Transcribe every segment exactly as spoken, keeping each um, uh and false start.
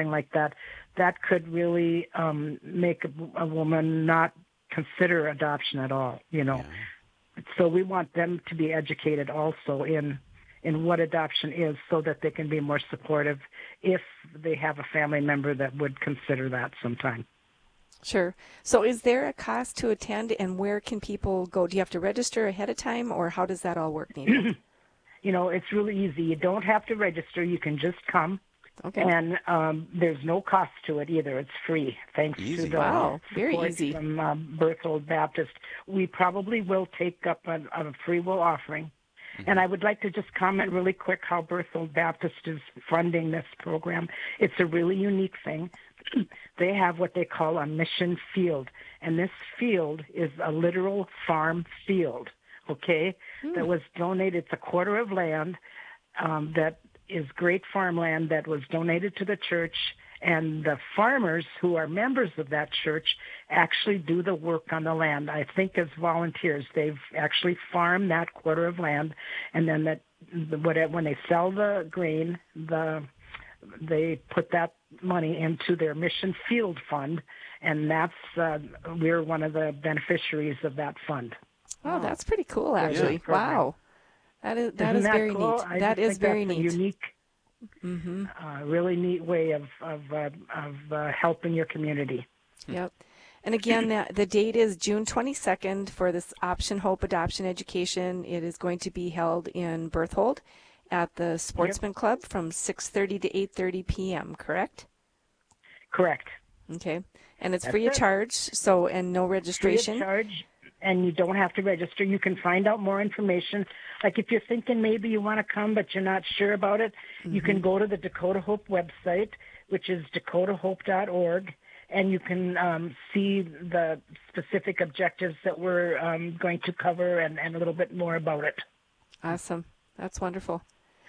something like that, that could really um, make a, a woman not consider adoption at all, you know. Yeah. So we want them to be educated also in in what adoption is so that they can be more supportive if they have a family member that would consider that sometime. Sure. So is there a cost to attend, and where can people go? Do you have to register ahead of time, or how does that all work, Nadia? You know, it's really easy. You don't have to register. You can just come. Okay. And um, there's no cost to it either. It's free, thanks easy. to the wow. Very support easy. from um, Berthold Baptist. We probably will take up a, a free will offering. Mm-hmm. And I would like to just comment really quick how Berthold Baptist is funding this program. It's a really unique thing. They have what they call a mission field, and this field is a literal farm field, okay, mm. that was donated. It's a quarter of land um, that is great farmland that was donated to the church, and the farmers who are members of that church actually do the work on the land. I think as volunteers, they've actually farmed that quarter of land, and then that when they sell the grain, the they put that money into their mission field fund, and that's uh, we're one of the beneficiaries of that fund. Oh, that's pretty cool, actually. Yeah. Wow. That is that Isn't is that very cool? neat. I that is very that's neat. A unique, mm-hmm. uh, really neat way of of uh, of uh, helping your community. Yep. And again, the, the date is June twenty-second for this Option Hope Adoption Education. It is going to be held in Berthold at the Sportsman yep. Club from six thirty to eight thirty p.m., correct? Correct. Okay. And it's That's free it. of charge, so and no registration. Free of charge. And you don't have to register. You can find out more information. Like if you're thinking maybe you want to come but you're not sure about it, mm-hmm. you can go to the Dakota Hope website, which is dakota hope dot org, and you can um, see the specific objectives that we're um, going to cover and, and a little bit more about it. Awesome. That's wonderful.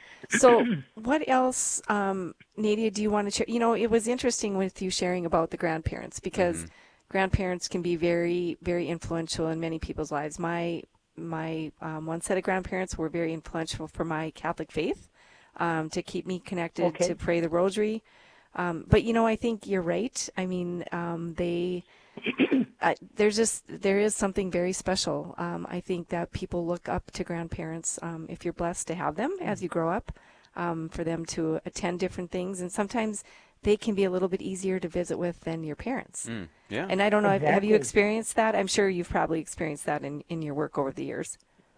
So what else, um, Nadia, do you want to share? You know, it was interesting with you sharing about the grandparents because mm-hmm. grandparents can be very, very influential in many people's lives. My my um, one set of grandparents were very influential for my Catholic faith, um, to keep me connected, okay. to pray the rosary. Um, but, you know, I think you're right. I mean, um, they... Uh, there's just there is something very special. Um, I think that people look up to grandparents um, if you're blessed to have them as you grow up, um, for them to attend different things, and sometimes they can be a little bit easier to visit with than your parents. Mm, yeah. And I don't know, exactly. have you experienced that? I'm sure you've probably experienced that in, in your work over the years.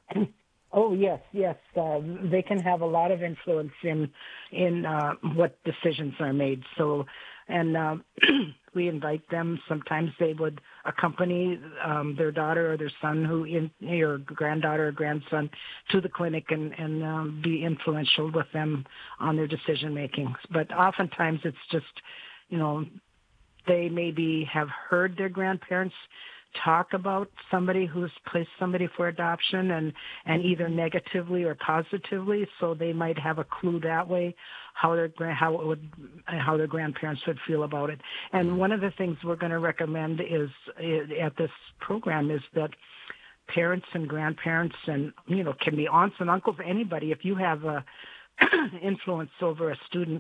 Oh yes, yes. Uh, they can have a lot of influence in in uh, what decisions are made. So, and uh, we invite them. Sometimes they would accompany um, their daughter or their son, who in, or granddaughter or grandson, to the clinic and and um, be influential with them on their decision making. But oftentimes it's just, you know, they maybe have heard their grandparents talk about somebody who's placed somebody for adoption, and, and either negatively or positively, so they might have a clue that way how their how it would how their grandparents would feel about it. And one of the things we're going to recommend is at this program is that parents and grandparents and you know can be aunts and uncles, anybody, if you have a influence over a student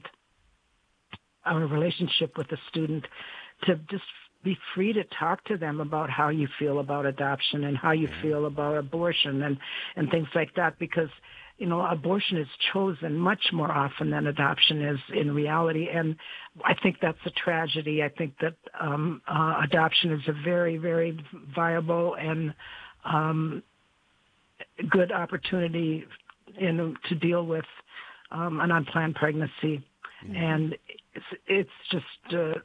or a relationship with a student, to just be free to talk to them about how you feel about adoption and how you feel about abortion and, and things like that, because, you know, abortion is chosen much more often than adoption is in reality. And I think that's a tragedy. I think that um, uh, adoption is a very, very viable and um, good opportunity in, to deal with um, an unplanned pregnancy. Mm-hmm. And it's, it's just... Uh,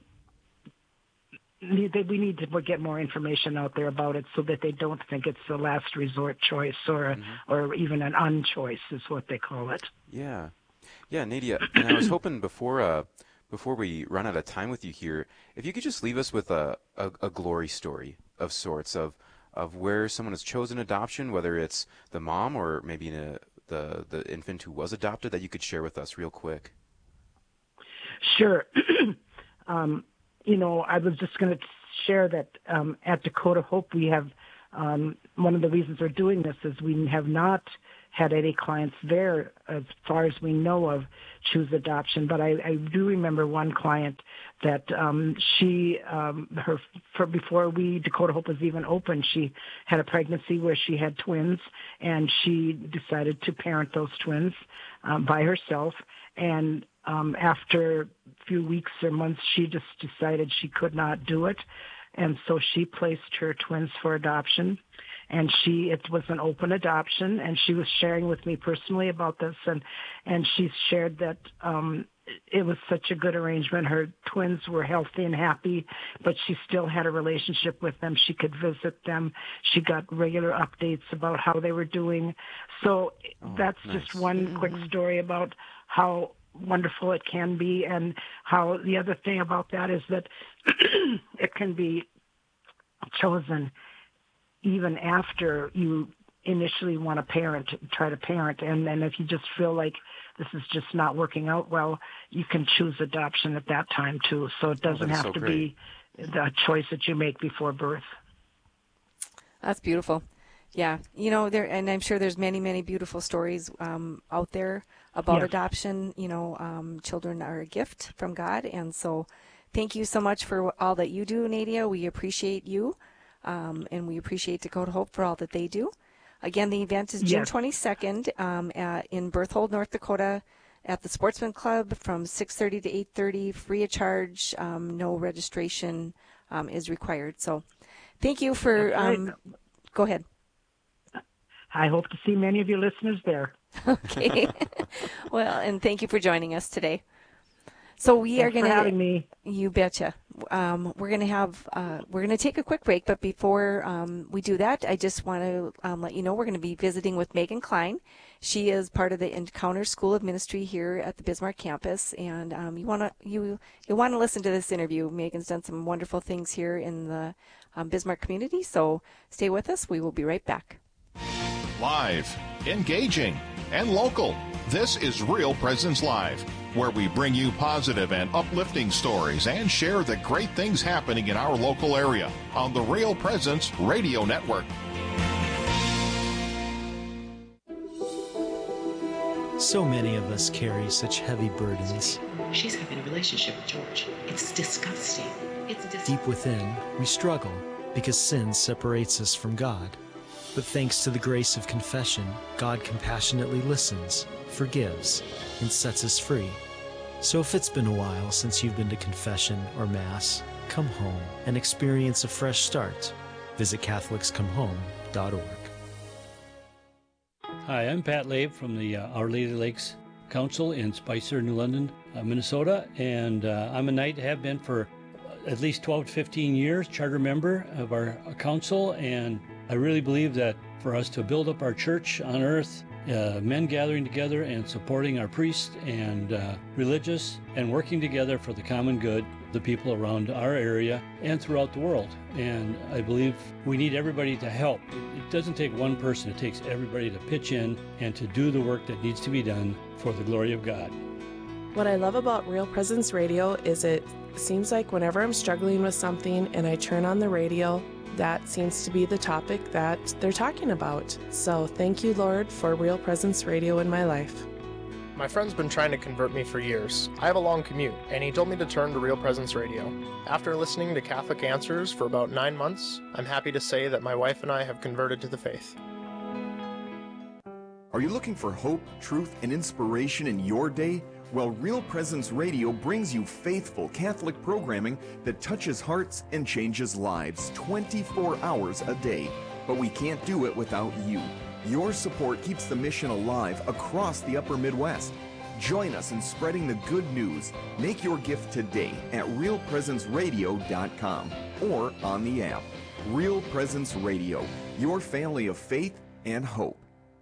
we need to get more information out there about it so that they don't think it's the last resort choice or mm-hmm. or even an unchoice is what they call it. Yeah. Yeah, Nadia, and I was hoping before uh, before we run out of time with you here, if you could just leave us with a, a, a glory story of sorts of, of where someone has chosen adoption, whether it's the mom or maybe a, the, the infant who was adopted, that you could share with us real quick. Sure. um, You know, I was just going to share that um, at Dakota Hope we have, um, one of the reasons we're doing this is we have not had any clients there, as far as we know of, choose adoption. But I, I do remember one client that um, she, um, her, for before we Dakota Hope was even open, she had a pregnancy where she had twins, and she decided to parent those twins um, by herself. And um, after a few weeks or months, she just decided she could not do it, and so she placed her twins for adoption. And she, it was an open adoption, and she was sharing with me personally about this, and, and she shared that um, it was such a good arrangement. Her twins were healthy and happy, but she still had a relationship with them. She could visit them. She got regular updates about how they were doing. So oh, that's nice. Just one mm-hmm. quick story about how wonderful it can be, and how the other thing about that is that it can be chosen even after you initially want to parent, try to parent, and then if you just feel like this is just not working out well, you can choose adoption at that time too. So it doesn't oh, have so to great. be the choice that you make before birth. That's beautiful. Yeah, you know, there, and I'm sure there's many, many beautiful stories um, out there about yes. adoption. You know, um, children are a gift from God, and so thank you so much for all that you do, Nadia. We appreciate you. Um, and we appreciate Dakota Hope for all that they do. Again, the event is June yes. twenty-second um, at, in Berthold, North Dakota, at the Sportsman Club from six thirty to eight thirty, free of charge. Um, no registration um, is required. So thank you for... Um, go ahead. I hope to see many of your listeners there. Okay. Well, and thank you for joining us today. So we Thanks are going to. for having me. You betcha. Um, we're going to have. Uh, we're going to take a quick break, but before um, we do that, I just want to um, let you know we're going to be visiting with Megan Klein. She is part of the Encounter School of Ministry here at the Bismarck campus, and um, you want to you you want to listen to this interview. Megan's done some wonderful things here in the um, Bismarck community. So stay with us. We will be right back. Live, engaging, and local. This is Real Presence Live, where we bring you positive and uplifting stories and share the great things happening in our local area on the Real Presence Radio Network. So many of us carry such heavy burdens. She's having a relationship with George. It's disgusting. It's disgusting. Deep within, we struggle because sin separates us from God. But thanks to the grace of confession, God compassionately listens, forgives, and sets us free. So if it's been a while since you've been to confession or Mass, come home and experience a fresh start. Visit Catholics Come Home dot org. Hi, I'm Pat Labe from the uh, Our Lady Lakes Council in Spicer, New London, uh, Minnesota, and uh, I'm a knight, have been for at least twelve to fifteen years, charter member of our uh, council, and I really believe that for us to build up our church on earth, uh, men gathering together and supporting our priests and uh, religious and working together for the common good, the people around our area and throughout the world. And I believe we need everybody to help. It doesn't take one person, it takes everybody to pitch in and to do the work that needs to be done for the glory of God. What I love about Real Presence Radio is it seems like whenever I'm struggling with something and I turn on the radio, that seems to be the topic that they're talking about. So thank you, Lord, for Real Presence Radio in my life. My friend's been trying to convert me for years. I have a long commute, and he told me to turn to Real Presence Radio. After listening to Catholic Answers for about nine months, I'm happy to say that my wife and I have converted to the faith. Are you looking for hope, truth, and inspiration in your day? Well, Real Presence Radio brings you faithful Catholic programming that touches hearts and changes lives twenty-four hours a day. But we can't do it without you. Your support keeps the mission alive across the upper Midwest. Join us in spreading the good news. Make your gift today at real presence radio dot com or on the app. Real Presence Radio, your family of faith and hope.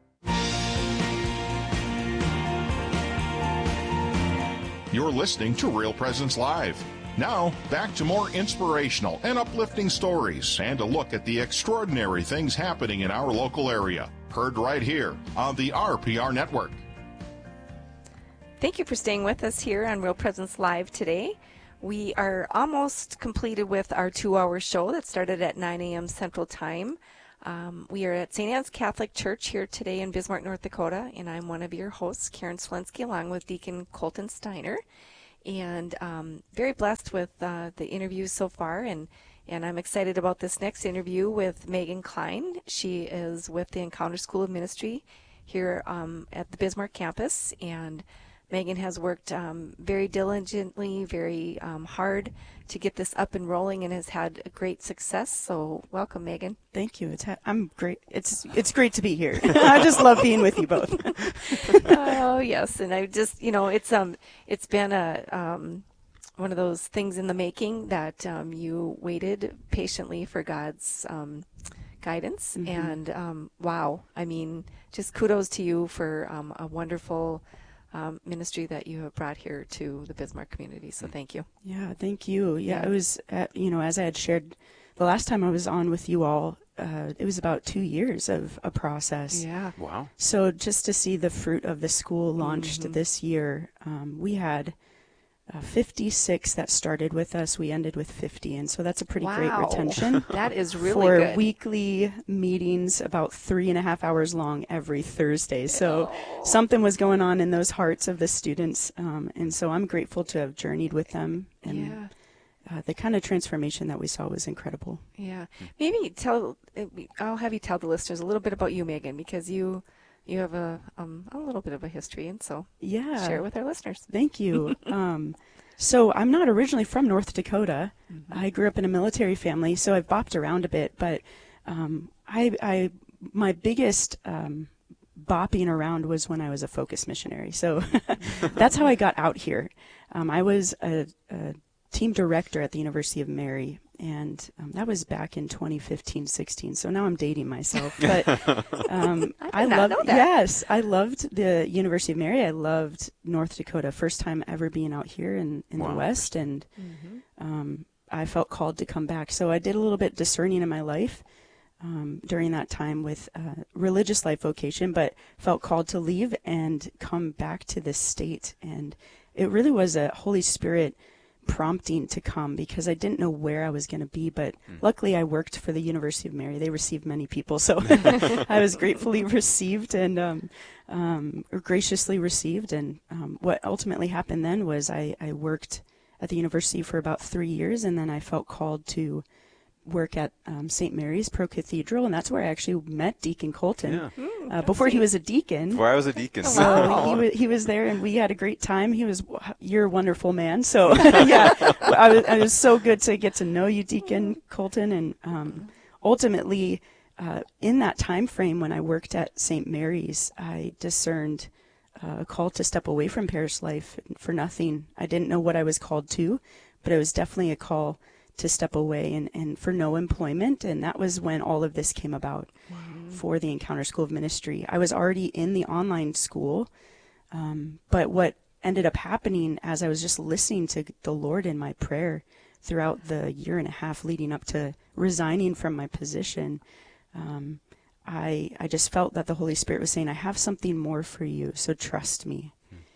You're listening to Real Presence Live. Now, back to more inspirational and uplifting stories and a look at the extraordinary things happening in our local area. Heard right here on the R P R Network. Thank you for staying with us here on Real Presence Live today. We are almost completed with our two-hour show that started at nine a.m. Central Time. Um, we are at Saint Anne's Catholic Church here today in Bismarck, North Dakota, and I'm one of your hosts, Karen Slensky, along with Deacon Colton Steiner. And um, very blessed with uh, the interviews so far, and, and I'm excited about this next interview with Megan Klein. She is with the Encounter School of Ministry here um, at the Bismarck campus, and Megan has worked um, very diligently, very um, hard to get this up and rolling, and has had a great success. So welcome, Megan. Thank you. It's ha- I'm great. It's it's great to be here. I just love being with you both. Oh yes, and I just you know it's um it's been a um one of those things in the making that um, you waited patiently for God's um, guidance, mm-hmm. and um, wow, I mean, just kudos to you for um, a wonderful Um, ministry that you have brought here to the Bismarck community. So thank you. Yeah, thank you. Yeah, Yeah. it was, uh, you know, as I had shared the last time I was on with you all, uh, it was about two years of a process. Yeah. Wow. So just to see the fruit of the school launched Mhm. this year, um, we had uh, fifty-six that started with us. We ended with fifty, and so that's a pretty great Wow. retention. That is really for good. weekly meetings, about three and a half hours long every Thursday. So something was going on in those hearts of the students, um, and so I'm grateful to have journeyed with them. And Yeah. uh, the kind of transformation that we saw was incredible. Yeah. Maybe tell, I'll have you tell the listeners a little bit about you, Megan, because you you have a um, a little bit of a history, and so Yeah. share it with our listeners. Thank you. um, so I'm not originally from North Dakota. Mm-hmm. I grew up in a military family, so I've bopped around a bit. But um, I, I, my biggest um, bopping around was when I was a Focus missionary. So that's how I got out here. Um, I was a, a team director at the University of Mary, and um, that was back in twenty fifteen sixteen. So now I'm dating myself. But um, I did not loved, know that. yes, I loved the University of Mary. I loved North Dakota. First time ever being out here in, in Wow. the West, and Mhm. um, I felt called to come back. So I did a little bit discerning in my life um, during that time with uh, religious life vocation, but felt called to leave and come back to this state. And it really was a Holy Spirit prompting to come, because I didn't know where I was going to be, but Mm. luckily I worked for the University of Mary. They received many people, so I was gratefully received and um, um, or graciously received. And um, what ultimately happened then was I, I worked at the university for about three years, and then I felt called to work at um, Saint Mary's Pro Cathedral, and that's where I actually met Deacon Colton Yeah. Mm, uh, before he was a deacon. Before I was a deacon. So Wow. he, was, he was there, and we had a great time. He was, you're a wonderful man. So yeah, I was, I was so good to get to know you, Deacon Colton. And um, ultimately, uh, in that time frame when I worked at Saint Mary's, I discerned uh, a call to step away from parish life for nothing. I didn't know what I was called to, but it was definitely a call to step away and, and for no employment. And that was when all of this came about for the Encounter School of Ministry. I was already in the online school, um, but what ended up happening as I was just listening to the Lord in my prayer throughout the year and a half leading up to resigning from my position, um, I, I just felt that the Holy Spirit was saying, I have something more for you, so trust me.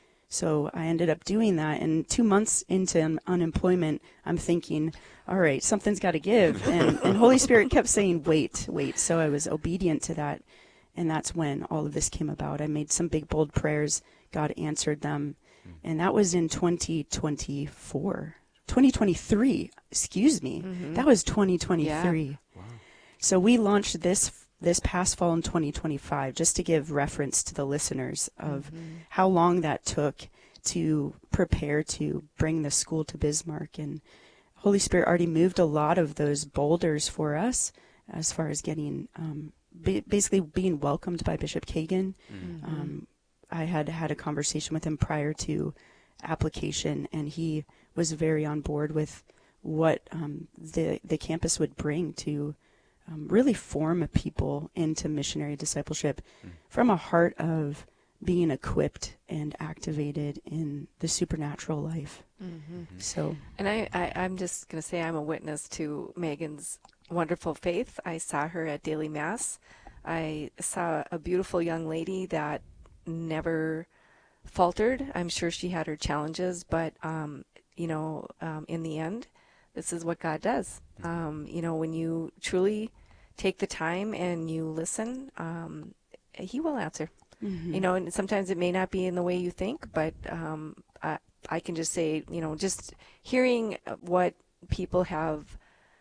So I ended up doing that, and two months into un- unemployment, I'm thinking, all right, something's got to give. And, and Holy Spirit kept saying, wait, wait. So I was obedient to that, and that's when all of this came about. I made some big, bold prayers. God answered them, and that was in twenty twenty-four. twenty twenty-three, excuse me. Mhm. That was twenty twenty-three. Wow. So we launched this this past fall in twenty twenty-five, just to give reference to the listeners of Mhm. how long that took to prepare to bring the school to Bismarck. And Holy Spirit already moved a lot of those boulders for us as far as getting, um, ba- basically being welcomed by Bishop Kagan. Mhm. Um, I had had a conversation with him prior to application, and he was very on board with what um, the the campus would bring to um, really form people into missionary discipleship Mm. from a heart of being equipped and activated in the supernatural life. Mhm. So, And I, I, I'm just going to say I'm a witness to Megan's wonderful faith. I saw her at daily mass. I saw a beautiful young lady that never faltered. I'm sure she had her challenges, but, um, you know, um, in the end, this is what God does. Um, you know, when you truly take the time and you listen, um, he will answer. Mm-hmm. You know, and sometimes it may not be in the way you think, but um, I, I can just say, you know, just hearing what people have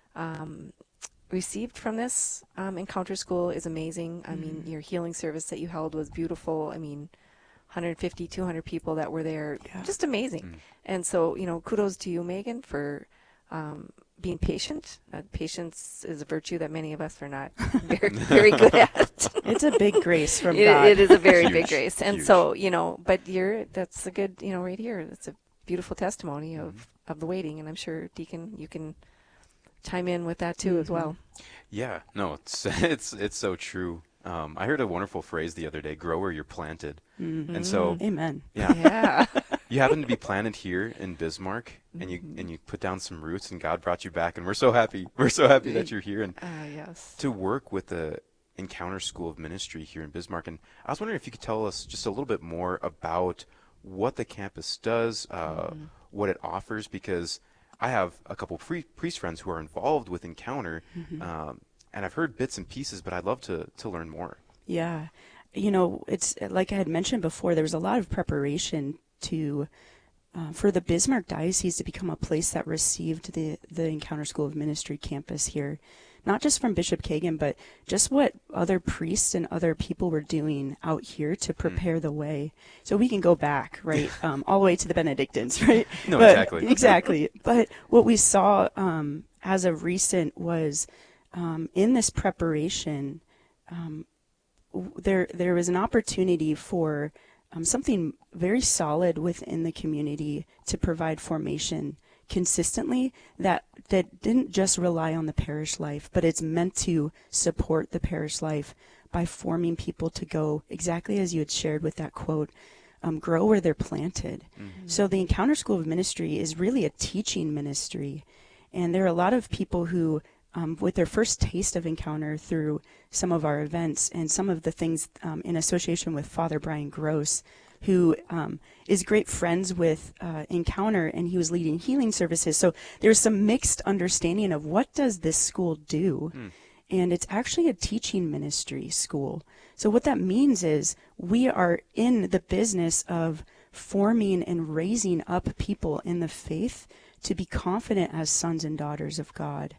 um, received from this um, Encounter School is amazing. I mm-hmm. mean, your healing service that you held was beautiful. I mean, one hundred fifty, two hundred people that were there, yeah. just amazing. Mm. And so, you know, kudos to you, Megan, for um, being patient. Uh, patience is a virtue that many of us are not very, very good at. It's a big grace from it, God. It is a very Huge. big grace. And Huge. so, you know, but you're, that's a good, you know, right here. That's a beautiful testimony of, mm-hmm. of the waiting. And I'm sure, Deacon, you can chime in with that too mm-hmm. as well. Yeah, no, it's, it's, it's so true. Um, I heard a wonderful phrase the other day, grow where you're planted. Mm-hmm. And so, amen. Yeah. yeah. You happen to be planted here in Bismarck, and you mm-hmm. and you put down some roots, and God brought you back, and we're so happy. We're so happy that you're here, and uh, yes. to work with the Encounter School of Ministry here in Bismarck. And I was wondering if you could tell us just a little bit more about what the campus does, uh, mm-hmm. what it offers, because I have a couple pre- priest friends who are involved with Encounter, mm-hmm. um, and I've heard bits and pieces, but I'd love to, to learn more. Yeah. You know, it's like I had mentioned before, there was a lot of preparation to uh, for the Bismarck Diocese to become a place that received the, the Encounter School of Ministry campus here, not just from Bishop Kagan, but just what other priests and other people were doing out here to prepare mm. the way. So we can go back, right, um, all the way to the Benedictines, right? No, but, exactly. Exactly. But what we saw um, as of recent was um, in this preparation, um, there there was an opportunity for um, something very solid within the community to provide formation consistently that that didn't just rely on the parish life, but it's meant to support the parish life by forming people to go exactly as you had shared with that quote, um, grow where they're planted. Mm-hmm. So the Encounter School of Ministry is really a teaching ministry, and there are a lot of people who Um, with their first taste of Encounter through some of our events and some of the things um, in association with Father Brian Gross, who um, is great friends with uh, Encounter, and he was leading healing services. So there's some mixed understanding of what does this school do, mm. and it's actually a teaching ministry school. So what that means is we are in the business of forming and raising up people in the faith to be confident as sons and daughters of God.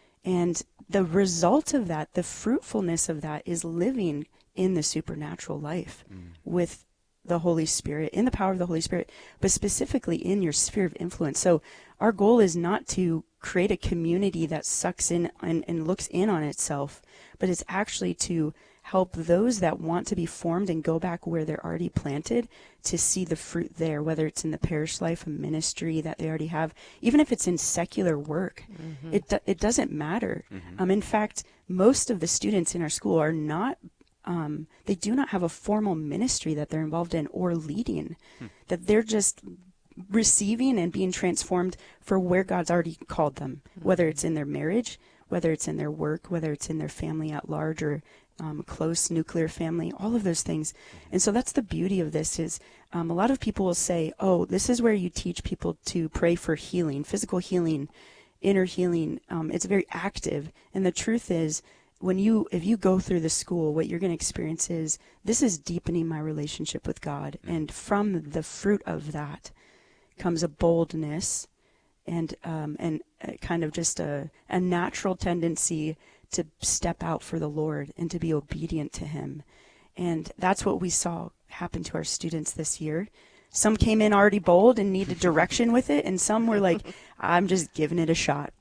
And the result of that, the fruitfulness of that, is living in the supernatural life mm. with the Holy Spirit, in the power of the Holy Spirit, but specifically in your sphere of influence. So our goal is not to create a community that sucks in and, and looks in on itself, but it's actually to help those that want to be formed and go back where they're already planted to see the fruit there, whether it's in the parish life, a ministry that they already have, even if it's in secular work. Mm-hmm. It do- it doesn't matter. Mm-hmm. Um, in fact, most of the students in our school are not, um, they do not have a formal ministry that they're involved in or leading, hmm. that they're just receiving and being transformed for where God's already called them, mm-hmm. whether it's in their marriage, whether it's in their work, whether it's in their family at large, or Um, close nuclear family, all of those things. And so that's the beauty of this is um, a lot of people will say, oh, this is where you teach people to pray for healing, physical healing, inner healing. Um, it's very active. And the truth is, when you, if you go through the school, what you're going to experience is this is deepening my relationship with God. And from the fruit of that comes a boldness and um, and a kind of just a, a natural tendency to step out for the Lord and to be obedient to him. And that's what we saw happen to our students this year. Some came in already bold and needed direction with it, and some were like, I'm just giving it a shot.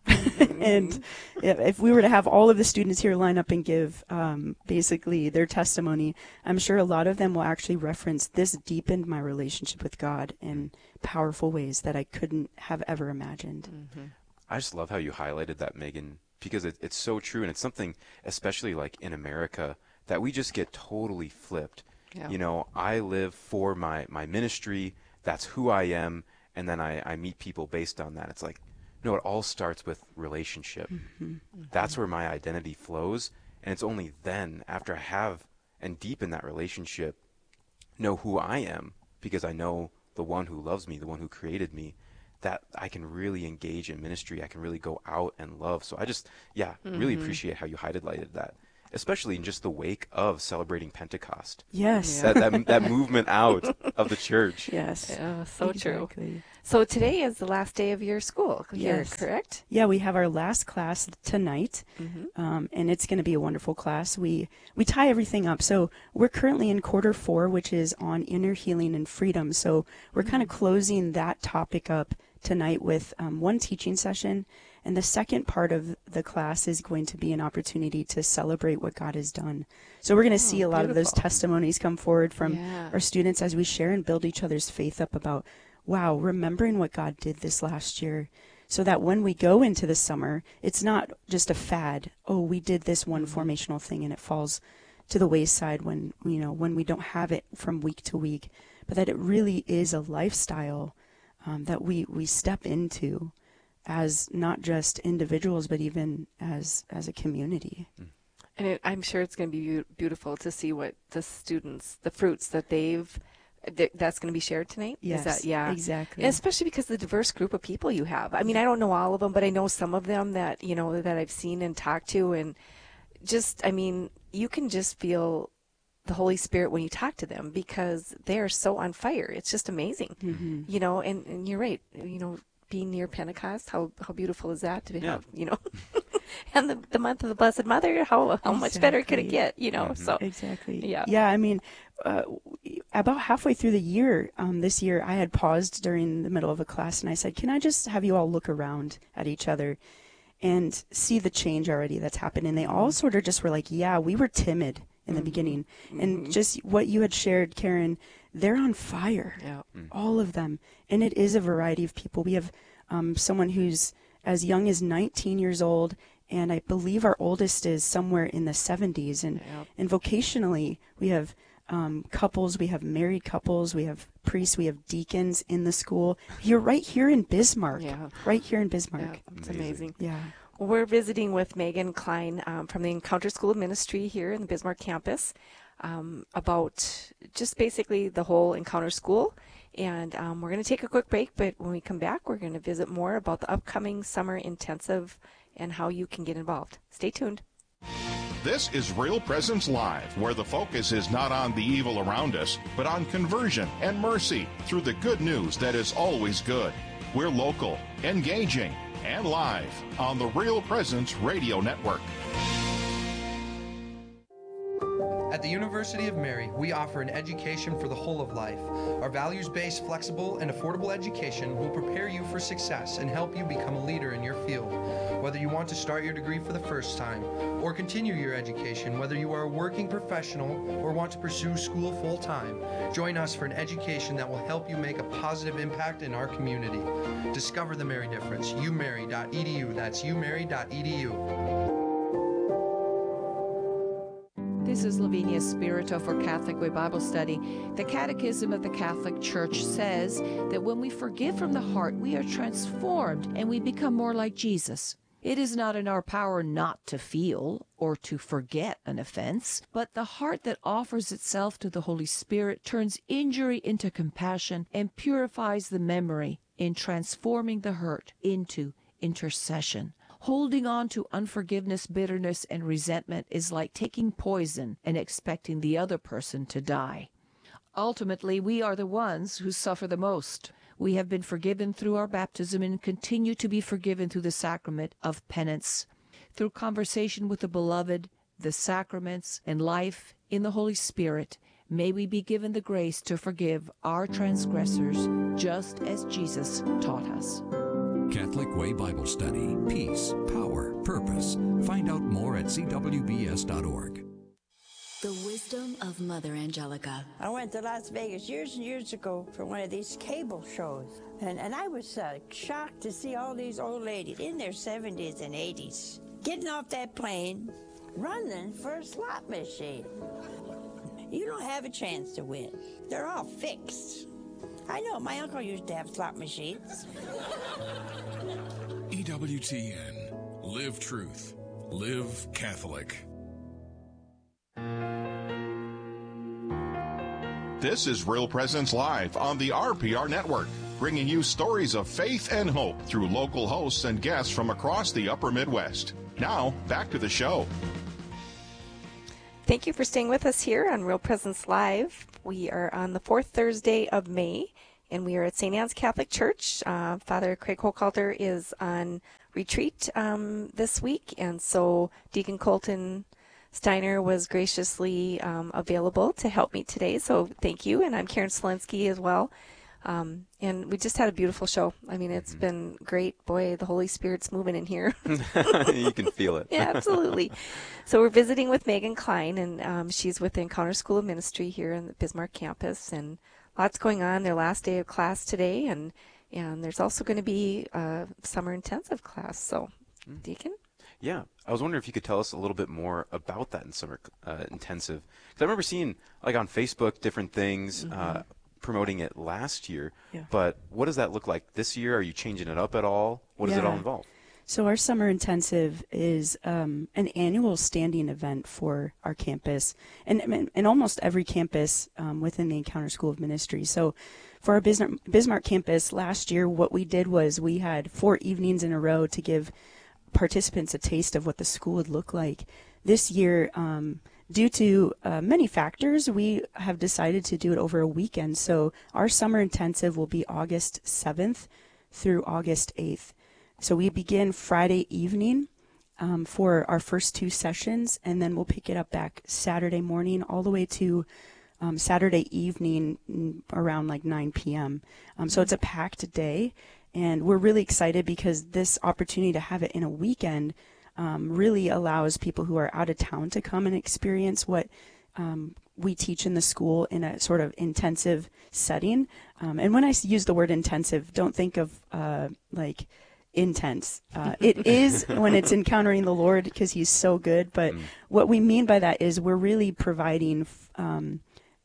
And if we were to have all of the students here line up and give um, basically their testimony, I'm sure a lot of them will actually reference this deepened my relationship with God in powerful ways that I couldn't have ever imagined. Mm-hmm. I just love how you highlighted that, Megan, because it, it's so true, and it's something, especially like in America, that we just get totally flipped. Yeah. You know, I live for my, my ministry, that's who I am, and then I, I meet people based on that. It's like, no, it all starts with relationship. Mm-hmm. Mm-hmm. That's where my identity flows, and it's only then, after I have and deepen that relationship, know who I am, because I know the one who loves me, the one who created me, that I can really engage in ministry. I can really go out and love. So I just, yeah, mm-hmm. really appreciate how you highlighted that, especially in just the wake of celebrating Pentecost. Yes. That, that, that movement out of the church. Yes. Yeah, so exactly. true. So today is the last day of your school here, yes. correct? Yeah, we have our last class tonight, mm-hmm. um, and it's going to be a wonderful class. We we tie everything up. So we're currently in quarter four, which is on inner healing and freedom. So we're mm-hmm. kind of closing that topic up tonight with um, one teaching session, and the second part of the class is going to be an opportunity to celebrate what God has done. So we're going to oh, see a lot beautiful. of those testimonies come forward from yeah. our students as we share and build each other's faith up about, wow, remembering what God did this last year, so that when we go into the summer, it's not just a fad. Oh, we did this one mm-hmm. formational thing and it falls to the wayside when, you know, when we don't have it from week to week, but that it really is a lifestyle um, that we, we step into as not just individuals, but even as as a community. And it, I'm sure it's going to be beautiful to see what the students, the fruits that they've, that's going to be shared tonight? Yes, Is that, yeah, exactly. And especially because the diverse group of people you have. I mean, I don't know all of them, but I know some of them that, you know, that I've seen and talked to. And just, I mean, you can just feel the Holy Spirit when you talk to them because they're so on fire. It's just amazing, mm-hmm. you know, and, and you're right, you know, being near Pentecost, how how beautiful is that to be, yeah. have, you know, and the the month of the Blessed Mother, how how exactly. much better could it get, you know? Mm-hmm. So exactly, yeah, yeah. I mean, uh, about halfway through the year, um, this year, I had paused during the middle of a class, and I said, "Can I just have you all look around at each other and see the change already that's happened?" And they all sort of just were like, "Yeah, we were timid in the mm-hmm. beginning," mm-hmm. and just what you had shared, Karen. They're on fire, yeah. all of them, and it is a variety of people. We have um, someone who's as young as nineteen years old, and I believe our oldest is somewhere in the seventies. And yeah. and vocationally, we have um, couples, we have married couples, we have priests, we have deacons in the school. You're right here in Bismarck, yeah. right here in Bismarck. Yeah, it's amazing. amazing. Yeah. Well, we're visiting with Megan Klein um, from the Encounter School of Ministry here in the Bismarck campus. Um, about just basically the whole Encounter School. And um, we're going to take a quick break, but when we come back, we're going to visit more about the upcoming summer intensive and how you can get involved. Stay tuned. This is Real Presence Live, where the focus is not on the evil around us, but on conversion and mercy through the good news that is always good. We're local, engaging, and live on the Real Presence Radio Network. At the University of Mary, we offer an education for the whole of life. Our values-based, flexible, and affordable education will prepare you for success and help you become a leader in your field. Whether you want to start your degree for the first time or continue your education, whether you are a working professional or want to pursue school full-time, join us for an education that will help you make a positive impact in our community. Discover the Mary difference. u mary dot e d u. That's u mary dot e d u. This is Lavinia Spirito for Catholic Way Bible Study. The Catechism of the Catholic Church says that when we forgive from the heart, we are transformed and we become more like Jesus. It is not in our power not to feel or to forget an offense, but the heart that offers itself to the Holy Spirit turns injury into compassion and purifies the memory in transforming the hurt into intercession. Holding on to unforgiveness, bitterness, and resentment is like taking poison and expecting the other person to die. Ultimately, we are the ones who suffer the most. We have been forgiven through our baptism and continue to be forgiven through the sacrament of penance. Through conversation with the beloved, the sacraments, and life in the Holy Spirit, may we be given the grace to forgive our transgressors just as Jesus taught us. Catholic Way Bible Study. Peace, power, purpose. Find out more at c w b s dot org. The wisdom of Mother Angelica. I went to Las Vegas years and years ago for one of these cable shows. And, and I was uh, shocked to see all these old ladies in their seventies and eighties getting off that plane, running for a slot machine. You don't have a chance to win. They're all fixed. I know, my uncle used to have slot machines. E W T N. Live truth. Live Catholic. This is Real Presence Live on the R P R Network. bringing you stories of faith and hope through local hosts and guests from across the upper Midwest. Now, back to the show. Thank you for staying with us here on Real Presence Live. We are on the fourth Thursday of May, and we are at Saint Anne's Catholic Church. Uh, Father Craig Hochhalter is on retreat um, this week, and so Deacon Colton Steiner was graciously um, available to help me today, so thank you. And I'm Karen Selinsky as well. Um, and we just had a beautiful show. I mean, it's mm-hmm. been great. Boy, the Holy Spirit's moving in here. You can feel it. Yeah, absolutely. So we're visiting with Megan Klein, and um, she's with the Encounter School of Ministry here in the Bismarck campus, and lots going on. Their last day of class today, and and there's also going to be a summer intensive class. So, mm. Deacon? Yeah, I was wondering if you could tell us a little bit more about that in summer uh, intensive. Because I remember seeing, like, on Facebook, different things mm-hmm. uh, promoting it last year. Yeah. But what does that look like this year? Are you changing it up at all? What does yeah. it all involve? So our summer intensive is um, an annual standing event for our campus, and, and, and almost every campus um, within the Encounter School of Ministry. So for our Bismarck, Bismarck campus last year, what we did was we had four evenings in a row to give participants a taste of what the school would look like. This year, um, due to uh, many factors, we have decided to do it over a weekend. So our summer intensive will be August seventh through August eighth. So we begin Friday evening um, for our first two sessions, and then we'll pick it up back Saturday morning all the way to um, Saturday evening around like nine p.m. Um, so it's a packed day. And we're really excited because this opportunity to have it in a weekend um, really allows people who are out of town to come and experience what um, we teach in the school in a sort of intensive setting. Um, and when I use the word intensive, don't think of uh, like intense. Uh, it is when it's encountering the Lord because he's so good. But mm. what we mean by that is we're really providing um,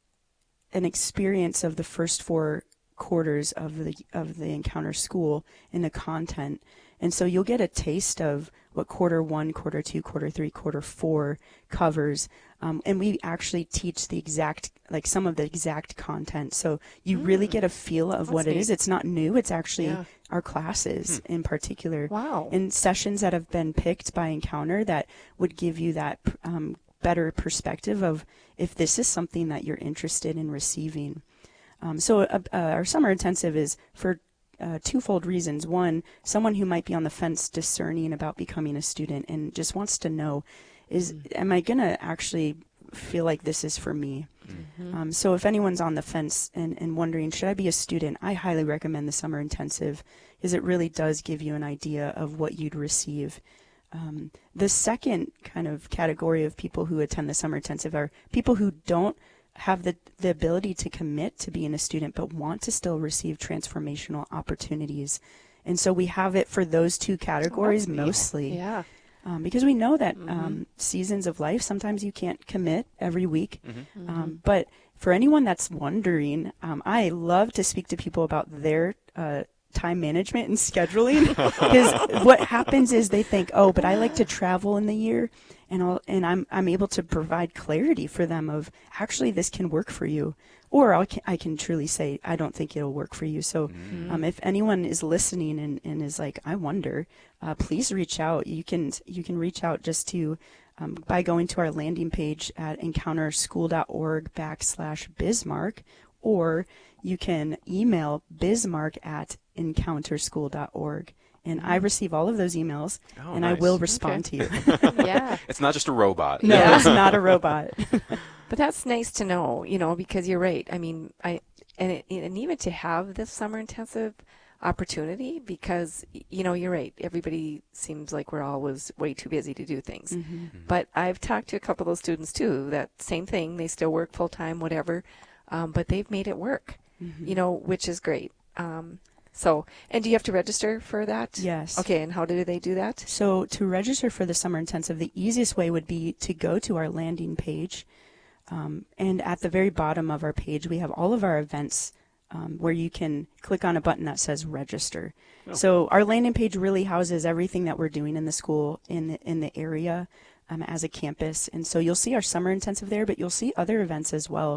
an experience of the first four quarters of the of the Encounter School in the content, and so you'll get a taste of what quarter one, quarter two, quarter three, quarter four covers, um, and we actually teach the exact, like some of the exact content, so you mm. really get a feel of That's what neat. It is. It's not new, it's actually yeah. our classes hmm. in particular. Wow. And sessions that have been picked by Encounter that would give you that um, better perspective of if this is something that you're interested in receiving. Um, so uh, uh, our summer intensive is for uh, twofold reasons. One, someone who might be on the fence discerning about becoming a student and just wants to know, is mm. am I going to actually feel like this is for me? Mm-hmm. Um, so if anyone's on the fence and, and wondering, should I be a student, I highly recommend the summer intensive because it really does give you an idea of what you'd receive. Um, the second kind of category of people who attend the summer intensive are people who don't have the, the ability to commit to being a student but want to still receive transformational opportunities. And so we have it for those two categories oh, mostly. Yeah. Um, because we know that mm-hmm. um, seasons of life, sometimes you can't commit every week. Mm-hmm. Um, Mm-hmm. but for anyone that's wondering, um, I love to speak to people about their uh, time management and scheduling. Because what happens is they think, oh, but I like to travel in the year. And, I'll, and I'm I'm able to provide clarity for them of actually this can work for you, or I'll, I can truly say I don't think it'll work for you. So Mm-hmm. um, if anyone is listening and, and is like I wonder, uh, please reach out. You can you can reach out just to um, by going to our landing page at encounterschool.org backslash Bismarck, or you can email bismarck at encounterschool.org. And I receive all of those emails, oh, and nice. I will respond Okay. to you. Yeah. It's not just a robot. No, it's not a robot. But that's nice to know, you know, because you're right. I mean, I and it, and even to have this summer intensive opportunity, because you know, you're right. Everybody seems like we're always way too busy to do things. Mm-hmm. Mm-hmm. But I've talked to a couple of those students too. That same thing. They still work full time, whatever, um, but they've made it work. Mm-hmm. You know, which is great. Um, So, and do you have to register for that? Yes. Okay, and how do they do that? So to register for the summer intensive, the easiest way would be to go to our landing page. Um, and at the very bottom of our page, we have all of our events um, where you can click on a button that says register. Oh. So our landing page really houses everything that we're doing in the school, in the, in the area um, as a campus. And so you'll see our summer intensive there, but you'll see other events as well.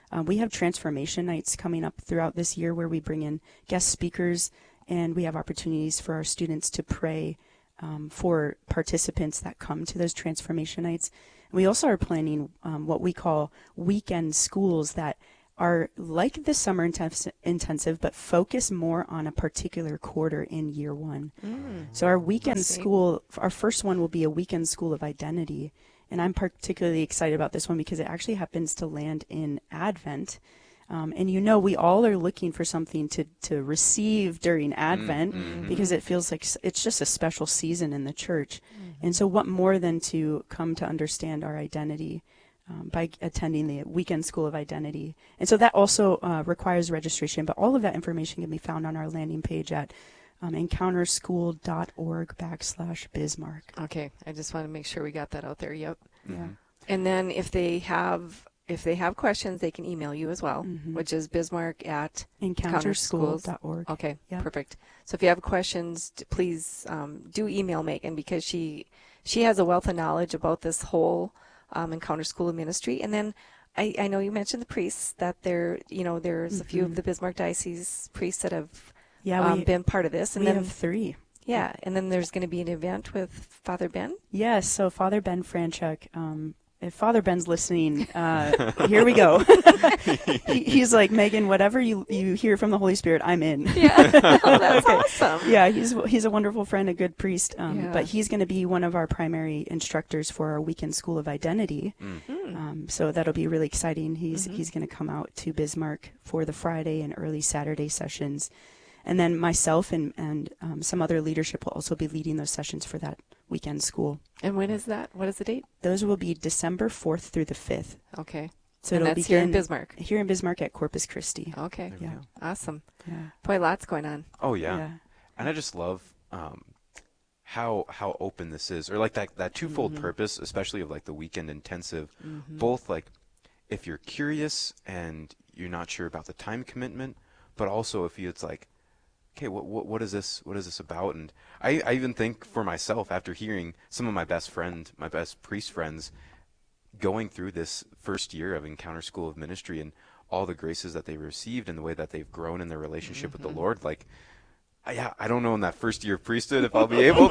Uh, we have transformation nights coming up throughout this year where we bring in guest speakers, and we have opportunities for our students to pray um, for participants that come to those transformation nights. And we also are planning um, what we call weekend schools that are like the summer intensive, intensive, but focus more on a particular quarter in year one. Mm, so our weekend school, our first one will be a weekend school of identity. And I'm particularly excited about this one because it actually happens to land in Advent. Um, and you know, we all are looking for something to, to receive during Advent mm-hmm. because it feels like it's just a special season in the church. Mm-hmm. And so what more than to come to understand our identity Um, by attending the Weekend School of Identity. And so that also uh, requires registration, but all of that information can be found on our landing page at um, encounterschool.org backslash Bismarck. Okay, I just want to make sure we got that out there. Yep. Yeah. And then if they have if they have questions, they can email you as well, mm-hmm. which is bismarck at encounterschool dot org. Okay, yep. Perfect. So if you have questions, please um, do email Megan because she she has a wealth of knowledge about this whole Um, Encounter School of Ministry. And then I, I know you mentioned the priests, that there, you know, there's mm-hmm. a few of the Bismarck Diocese priests that have yeah, um, we, been part of this. And we then, have three. Yeah, and then there's going to be an event with Father Ben? Yes, so Father Ben Franchuk, um, if Father Ben's listening, uh, here we go. he, he's like, Megan, whatever you you hear from the Holy Spirit, I'm in. Yeah, oh, that's okay. Awesome. Yeah, he's he's a wonderful friend, a good priest. Um, yeah. But he's going to be one of our primary instructors for our Weekend School of Identity. Mm. Um, so that'll be really exciting. He's mm-hmm. he's going to come out to Bismarck for the Friday and early Saturday sessions. And then myself and, and um, some other leadership will also be leading those sessions for that weekend school. And when is that? What is the date? Those will be December fourth through the fifth. Okay. So and it'll that's begin here in Bismarck? Here in Bismarck at Corpus Christi. Okay. Yeah. Awesome. Yeah. Boy, lots going on. Oh, yeah. yeah. And I just love um, how how open this is. Or like that, that twofold mm-hmm. purpose, especially of like the weekend intensive. Mm-hmm. Both like if you're curious and you're not sure about the time commitment, but also if you, it's like, okay, what what what is this? What is this about? And I, I even think for myself, after hearing some of my best friend, my best priest friends, going through this first year of Encounter School of Ministry and all the graces that they received and the way that they've grown in their relationship mm-hmm. with the Lord, like, I, yeah, I don't know in that first year of priesthood if I'll be able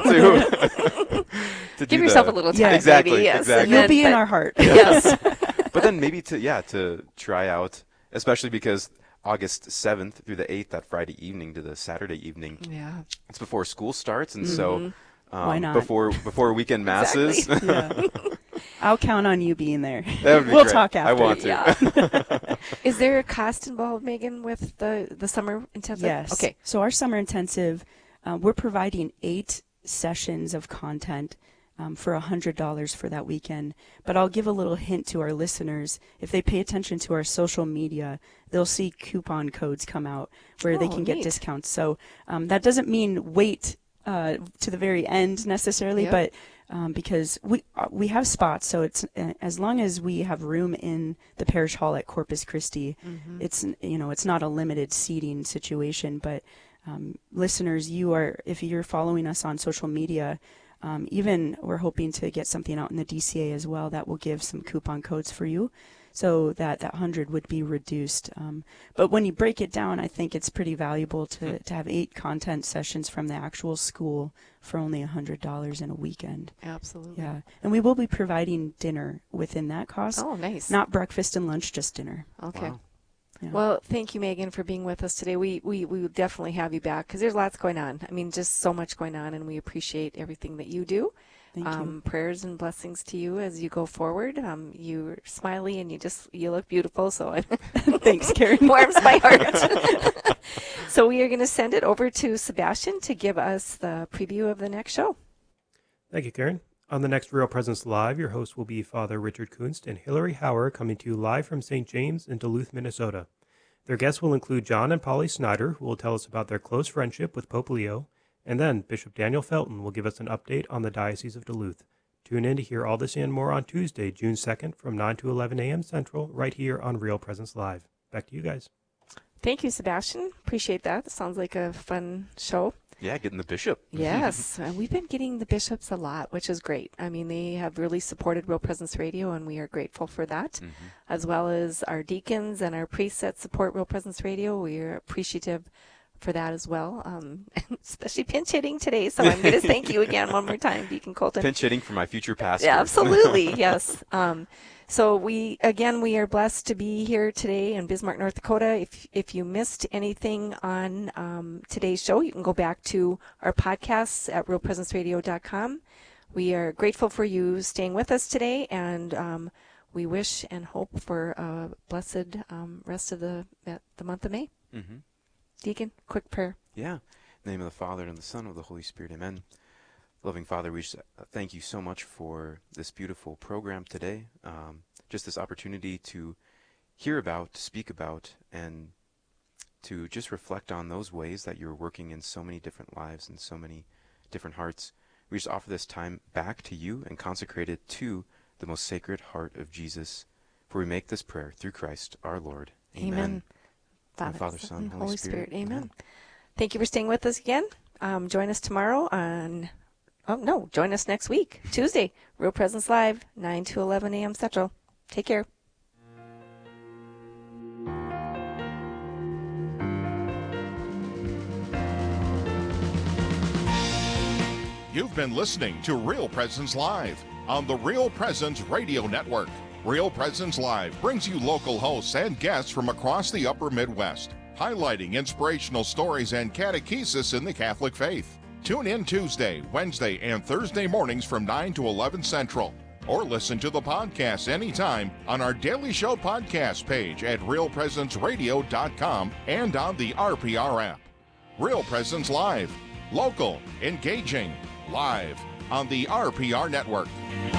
to. to Give do yourself that. a little time, yeah, exactly, maybe, yes. exactly. You'll then, be but, in our heart. Yes. But then maybe to yeah to try out, especially because August seventh through the eighth, that Friday evening to the Saturday evening. Yeah. It's before school starts, and mm-hmm. so um, why not? Before before weekend masses. Exactly. Yeah. I'll count on you being there. That would be we'll great. talk after. I want to. Yeah. Is there a cost involved, Megan, with the, the summer intensive? Yes. Okay. So our summer intensive, uh, we're providing eight sessions of content Um, for one hundred dollars for that weekend. But I'll give a little hint to our listeners. If they pay attention to our social media, they'll see coupon codes come out where oh, they can get neat. discounts. So um, that doesn't mean wait uh, to the very end necessarily, yep. but um, because we uh, we have spots, so it's uh, as long as we have room in the parish hall at Corpus Christi, mm-hmm. it's you know it's not a limited seating situation. But um, listeners, you are if you're following us on social media. Um, even we're hoping to get something out in the D C A as well that will give some coupon codes for you so that that one hundred would be reduced. Um, but when you break it down, I think it's pretty valuable to, to have eight content sessions from the actual school for only one hundred dollars in a weekend. Absolutely. Yeah. And we will be providing dinner within that cost. Oh, nice. Not breakfast and lunch, just dinner. Okay. Wow. Yeah. Well, thank you, Megan, for being with us today. We we, we will definitely have you back because there's lots going on. I mean, just so much going on, and we appreciate everything that you do. Thank um, you. Prayers and blessings to you as you go forward. Um, you're smiley and you just you look beautiful. So thanks, Karen. Warms my heart. So we are going to send it over to Sebastian to give us the preview of the next show. Thank you, Karen. On the next Real Presence Live, your host will be Father Richard Kunst and Hillary Hauer, coming to you live from Saint James in Duluth, Minnesota. Their guests will include John and Polly Snyder, who will tell us about their close friendship with Pope Leo, and then Bishop Daniel Felton will give us an update on the Diocese of Duluth. Tune in to hear all this and more on Tuesday, June second, from nine to eleven a.m. Central, right here on Real Presence Live. Back to you guys. Thank you, Sebastian. Appreciate that. Sounds like a fun show. Yeah, getting the bishop. Yes, uh, we've been getting the bishops a lot, which is great. I mean, they have really supported Real Presence Radio, and we are grateful for that, mm-hmm. as well as our deacons and our priests that support Real Presence Radio. We are appreciative for that as well, um, especially pinch hitting today. So I'm going to thank you again one more time, Deacon Colton. Pinch hitting for my future pastor. Yeah, absolutely, yes. Um, so we, again, we are blessed to be here today in Bismarck, North Dakota. If if you missed anything on um, today's show, you can go back to our podcasts at real presence radio dot com. We are grateful for you staying with us today, and um, we wish and hope for a blessed um, rest of the the month of May. Mm-hmm. Deacon, quick prayer. Yeah. In the name of the Father, and of the Son, and of the Holy Spirit. Amen. Loving Father, we just thank you so much for this beautiful program today. Um, just this opportunity to hear about, to speak about, and to just reflect on those ways that you're working in so many different lives and so many different hearts. We just offer this time back to you and consecrate it to the most sacred heart of Jesus. For we make this prayer through Christ our Lord. Amen. Amen. Father, Father, Son, and Holy, Holy Spirit. Spirit. Amen. Amen. Thank you for staying with us again. Um, join us tomorrow on, oh no, join us next week, Tuesday, Real Presence Live, nine to eleven a.m. Central. Take care. You've been listening to Real Presence Live on the Real Presence Radio Network. Real Presence Live brings you local hosts and guests from across the upper Midwest, highlighting inspirational stories and catechesis in the Catholic faith. Tune in Tuesday, Wednesday, and Thursday mornings from nine to eleven Central. Or listen to the podcast anytime on our Daily Show podcast page at real presence radio dot com and on the R P R app. Real Presence Live. Local, engaging, live on the R P R Network.